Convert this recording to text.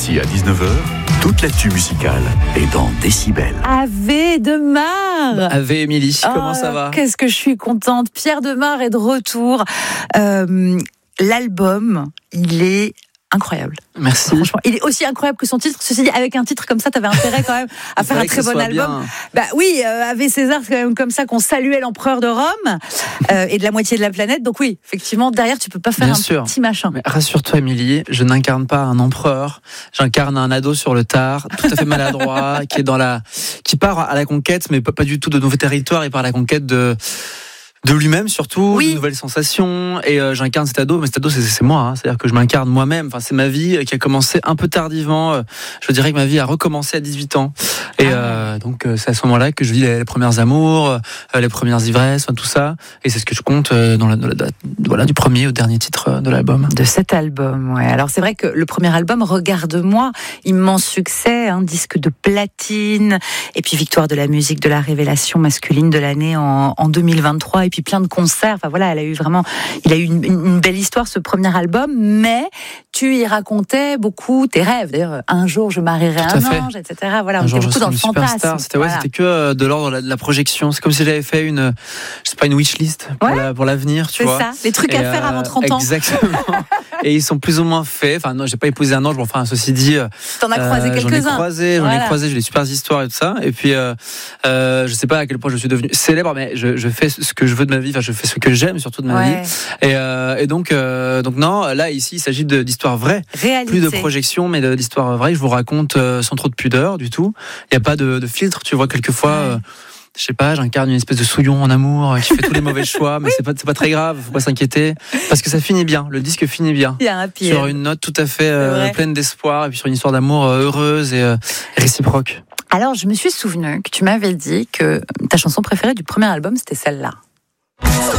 midi à 19h, toute l'actu musicale est dans Décibel. Ave Demar. Ave Émilie, comment ça va ? Qu'est-ce que je suis contente. Pierre Demar est de retour. L'album, il est incroyable. Merci. Franchement, il est aussi incroyable que son titre. Ceci dit, avec un titre comme ça, t'avais intérêt quand même à faire un très bon album. Bien. Bah oui, Ave César, c'est quand même comme ça qu'on saluait l'empereur de Rome et de la moitié de la planète. Donc oui, effectivement, derrière, tu peux pas faire Bien un sûr. petit machin. Mais rassure-toi, Émilie, je n'incarne pas un empereur. J'incarne un ado sur le tard, tout à fait maladroit, qui part à la conquête, mais pas du tout de nouveaux territoires. Il part à la conquête de lui-même surtout, Oui. de nouvelles sensations, et j'incarne cet ado, mais cet ado c'est moi, hein. C'est-à-dire que je m'incarne moi-même, enfin, c'est ma vie qui a commencé un peu tardivement, je dirais que ma vie a recommencé à 18 ans, et donc c'est à ce moment-là que je vis les premières amours, les premières ivresses, tout ça, et c'est ce que je compte dans la date, voilà, du premier au dernier titre de l'album. De cet album, ouais. Alors c'est vrai que le premier album, Regarde-moi, immense succès, un disque de platine, et puis victoire de la musique de la révélation masculine de l'année en 2023, et puis plein de concerts. Enfin voilà, il a eu une belle histoire, ce premier album, mais tu y racontais beaucoup tes rêves. D'ailleurs, un jour je marierai un ange, etc. Voilà, on était beaucoup dans le fantasme. C'était que de l'ordre de la projection. C'est comme si j'avais fait une wishlist pour l'avenir, tu vois. C'est ça, les trucs à faire avant 30 ans. Exactement. Et ils sont plus ou moins faits. Enfin non, j'ai pas épousé un ange, mais enfin ceci dit, t'en as croisé quelques-uns. J'en ai croisé, j'ai des super histoires et tout ça. Et puis je sais pas à quel point je suis devenu célèbre, mais je fais ce que je veux de ma vie. Enfin, je fais ce que j'aime surtout de ma vie. Et donc non, là ici il s'agit d'histoires vraies. Réalité. Plus de projection, mais d'histoires vraies. Je vous raconte sans trop de pudeur du tout. Il y a pas de filtre. Tu vois, quelquefois. Je sais pas, j'incarne une espèce de souillon en amour qui fait tous les mauvais choix, mais c'est pas très grave, faut pas s'inquiéter, parce que ça finit bien, le disque finit bien. Il y a un happy sur end. une note tout à fait pleine d'espoir, et puis sur une histoire d'amour heureuse et réciproque. Alors, je me suis souvenu que tu m'avais dit que ta chanson préférée du premier album, c'était celle-là.